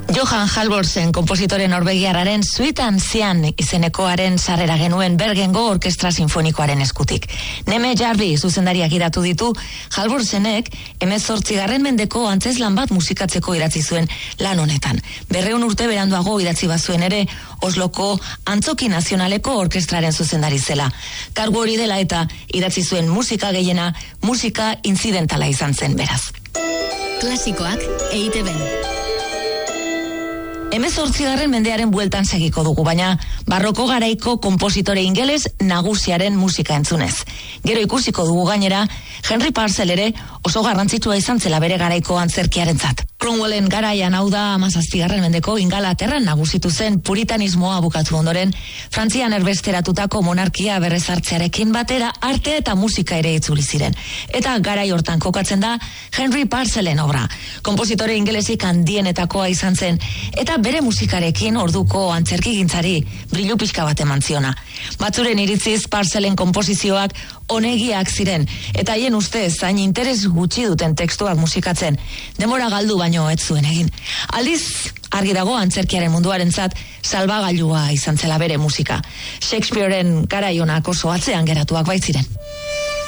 Johann Halvorsen konpositore norvegiarraren Sweet and Cyan izenekoaren sarrera genuen Bergengo Orkestra Sinfonikoaren eskutik. Neme Jarvi zuzendariak idatu ditu, Halvorsenek 18. mendeko antzezlan bat musikatzeko idatzi zuen lan honetan. 200 urte beranduago idatzi bazuen ere Osloko Antzoki Nazionaleko Orkestraren zuzendari zela. Kargu hori dela eta idatzi zuen musika gehiena, musika incidentala izan zen beraz. Klasikoak EITB-n. 18. mendearen bueltan segiko dugu, baina barroko garaiko konpositore ingeles nagusiaren musika entzunez. Gero ikusiko dugu gainera, Henry Purcell ere oso garrantzitsua izan zela bere garaiko antzerkiarentzat. Cromwellen garaian, hau da 17. mendeko Ingalaterran nagusitu zen puritanismoa bukatu ondoren, Frantzian erbesteratutako monarkia berrezartzearekin batera arte eta musika ere itzuli ziren. Eta garai hortan kokatzen da Henry Purcellen obra. Konpositore ingelesik handienetakoa izan zen, eta bere musikarekin orduko antzerkigintzari brilu pixka bat eman ziona. Batzuren iritziz Purcellen konposizioak onegiak ziren, eta haien ustez zain interes gutxi duten tekstuak musikatzen, denbora galdu baino ez zuen egin. Aldiz, argi dago antzerkiaren munduarentzat salbagailua izan zela bere musika. Shakespearen garaionak oso atzean geratuak baitziren.